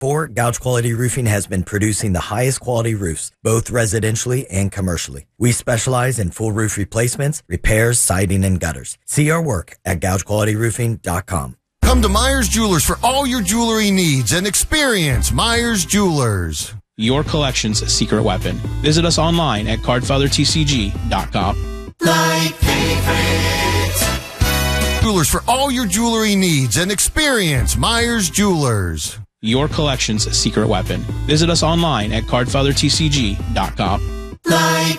Gouge Quality Roofing has been producing the highest quality roofs, both residentially and commercially. We specialize in full roof replacements, repairs, siding, and gutters. See our work at GougeQualityRoofing.com. Come to Myers Jewelers for all your jewelry needs and experience Myers Jewelers. Your collection's secret weapon. Visit us online at cardfathertcg.com. Like favorites. Jewelers for all your jewelry needs and experience Myers Jewelers. Your collection's secret weapon. Visit us online at cardfathertcg.com. Like